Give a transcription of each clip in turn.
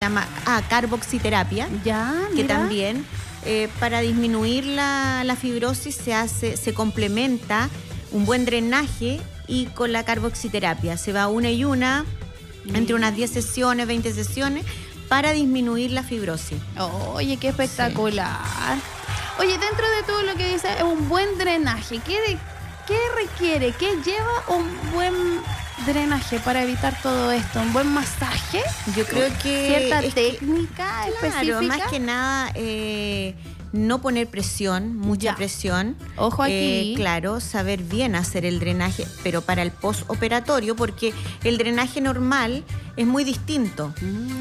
llama carboxiterapia. Ya, que mira. también para disminuir la fibrosis se complementa un buen drenaje y con la carboxiterapia. Se va una y una, entre unas 10 sesiones, 20 sesiones, para disminuir la fibrosis. Oye, qué espectacular. Sí. Oye, dentro de todo lo que dice, es un buen drenaje. ¿Qué requiere? ¿Qué lleva un buen drenaje para evitar todo esto? ¿Un buen masaje? Yo creo que... ¿Cierta técnica específica? Más que nada... no poner presión, mucha presión. Ojo aquí. Claro, saber bien hacer el drenaje, pero para el postoperatorio, porque el drenaje normal es muy distinto.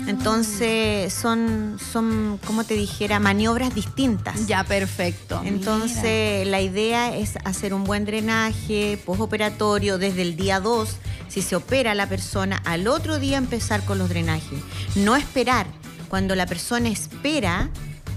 Entonces son, como te dijera, maniobras distintas. Ya, perfecto. Entonces la idea es hacer un buen drenaje postoperatorio desde el día 2. Si se opera la persona, al otro día empezar con los drenajes. No esperar. Cuando la persona espera,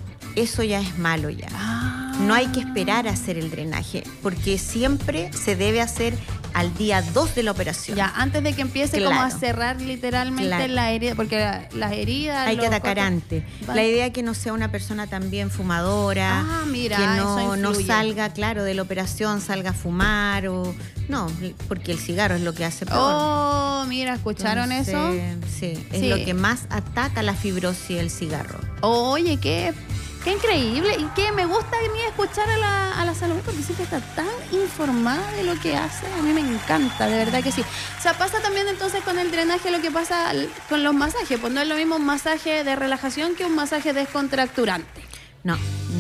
eso ya es malo ya. No hay que esperar a hacer el drenaje, porque siempre se debe hacer al día 2 de la operación. Ya, antes de que empiece como a cerrar literalmente la herida, porque las heridas... Hay que atacar antes. La idea es que no sea una persona también fumadora, mira, que no salga, claro, de la operación, salga a fumar o... No, porque el cigarro es lo que hace peor. Oh, mira, ¿escucharon eso? Sí, es lo que más ataca la fibrosis, el cigarro. Oye, qué increíble, y que me gusta a mí escuchar a la Salomé, porque siempre está tan informada de lo que hace. A mí me encanta, de verdad que sí. O sea, pasa también entonces con el drenaje lo que pasa con los masajes. Pues no es lo mismo un masaje de relajación que un masaje descontracturante. No.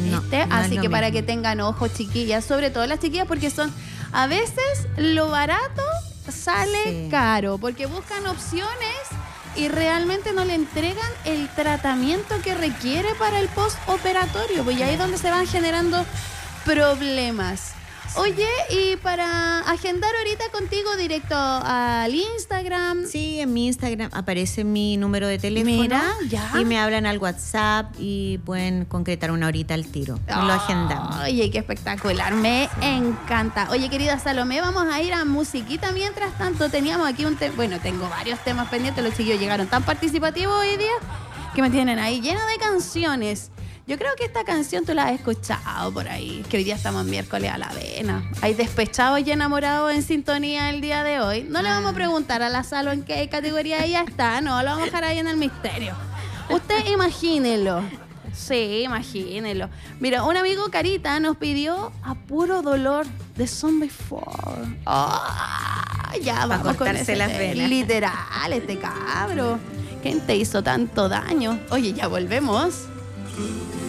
Así que para que tengan ojo, chiquillas, sobre todo las chiquillas, porque a veces lo barato sale caro, porque buscan opciones y realmente no le entregan el tratamiento que requiere para el postoperatorio, pues y ahí es donde se van generando problemas. Oye, y para agendar ahorita contigo directo al Instagram. Sí, en mi Instagram aparece mi número de teléfono. Mira, ya. Y me hablan al WhatsApp y pueden concretar una horita al tiro. Y lo agendamos. Oye, qué espectacular. Me encanta. Oye, querida Salomé, vamos a ir a musiquita mientras tanto. Teníamos aquí tengo varios temas pendientes. Los chiquillos llegaron tan participativos hoy día que me tienen ahí llena de canciones. Yo creo que esta canción tú la has escuchado por ahí, que hoy día estamos miércoles a la avena. Hay despechados y enamorados en sintonía el día de hoy. No le vamos a preguntar a la Salo en qué categoría ella está, no, lo vamos a dejar ahí en el misterio. Usted imagínelo. Sí, imagínelo. Mira, un amigo Carita nos pidió A Puro Dolor de Zombie 4. Ya vamos a cortarse las venas. Literal, este cabro. ¿Quién te hizo tanto daño? Oye, ya volvemos.